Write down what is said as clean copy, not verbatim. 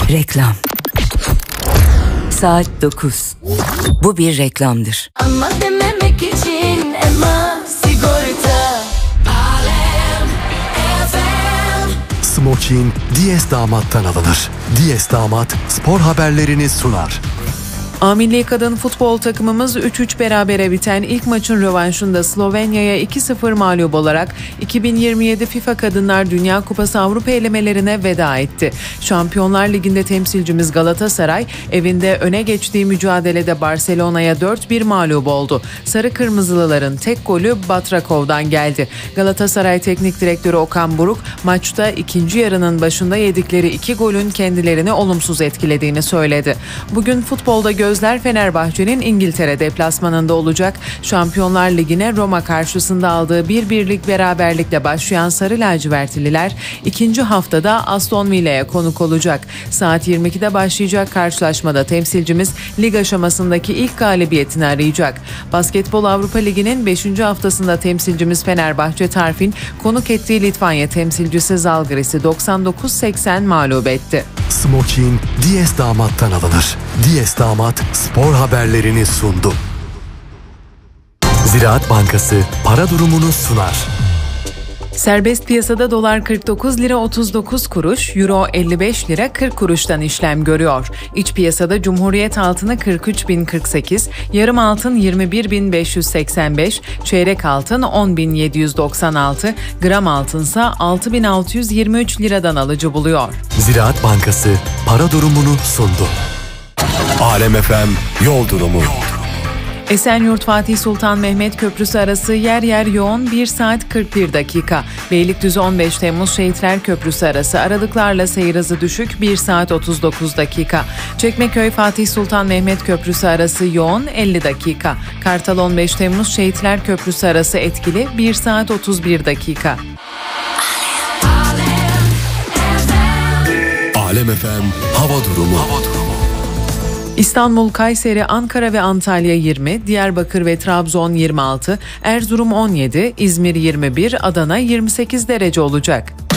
Reklam. Saat 9. Bu bir reklamdır. Ama dememek için Ema Sigorta. Alem FM. Smokin Diyes Damat'tan alınır. Diyes Damat spor haberlerini sunar. A milli kadın futbol takımımız 3-3 berabere biten ilk maçın rövanşında Slovenya'ya 2-0 mağlup olarak 2027 FIFA Kadınlar Dünya Kupası Avrupa elemelerine veda etti. Şampiyonlar Ligi'nde temsilcimiz Galatasaray evinde öne geçtiği mücadelede Barcelona'ya 4-1 mağlup oldu. Sarı Kırmızılıların tek golü Batrakov'dan geldi. Galatasaray Teknik Direktörü Okan Buruk maçta ikinci yarının başında yedikleri 2 golün kendilerini olumsuz etkilediğini söyledi. Bugün futbolda gözler Fenerbahçe'nin İngiltere deplasmanında olacak. Şampiyonlar Ligi'ne Roma karşısında aldığı 1-1'lik beraberlikle başlayan Sarı Lacivertliler ikinci haftada Aston Villa'ya konuk olacak. Saat 22'de başlayacak karşılaşmada temsilcimiz lig aşamasındaki ilk galibiyetini arayacak. Basketbol Avrupa Ligi'nin 5. haftasında temsilcimiz Fenerbahçe Tarfin konuk ettiği Litvanya temsilcisi Zalgiris'i 99-80 mağlup etti. Smokin Diyes Damat'tan alınır. Diyes Damat spor haberlerini sundu. Ziraat Bankası para durumunu sunar. Serbest piyasada dolar 49 lira 39 kuruş, euro 55 lira 40 kuruştan işlem görüyor. İç piyasada Cumhuriyet altını 43.048, yarım altın 21.585, çeyrek altın 10.796, gram altınsa 6.623 liradan alıcı buluyor. Ziraat Bankası para durumunu sundu. Alem FM yol durumu. Esenyurt Fatih Sultan Mehmet Köprüsü arası yer yer yoğun 1 saat 41 dakika. Beylikdüzü 15 Temmuz Şehitler Köprüsü arası aralıklarla seyir hızı düşük 1 saat 39 dakika. Çekmeköy Fatih Sultan Mehmet Köprüsü arası yoğun 50 dakika. Kartal 15 Temmuz Şehitler Köprüsü arası etkili 1 saat 31 dakika. Alem FM hava durumu. İstanbul, Kayseri, Ankara ve Antalya 20, Diyarbakır ve Trabzon 26, Erzurum 17, İzmir 21, Adana 28 derece olacak.